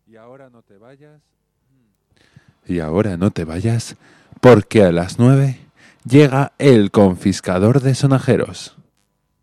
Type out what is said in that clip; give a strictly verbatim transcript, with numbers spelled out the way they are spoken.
Y ahora no te vayas. Y ahora no te vayas, porque a las nueve llega el confiscador de sonajeros.